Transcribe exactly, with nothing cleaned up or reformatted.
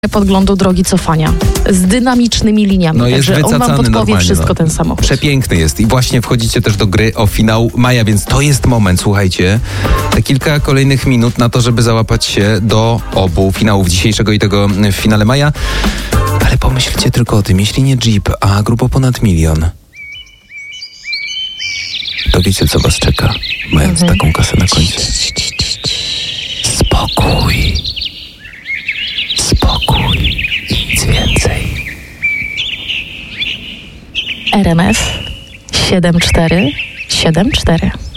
podglądu drogi cofania z dynamicznymi liniami. No jest Także on wam podpowie normalnie, wszystko, no. ten samochód. Przepiękny jest i właśnie wchodzicie też do gry o finał maja, więc to jest moment, słuchajcie, te kilka kolejnych minut na to, żeby załapać się do obu finałów dzisiejszego i tego w finale maja. Ale pomyślcie tylko o tym, jeśli nie Jeep, a grubo ponad milion, to wiecie, co was czeka, mając Mhm. taką kasę na koncie. Spokój. Spokój i nic więcej. R M F siedem cztery siedem cztery.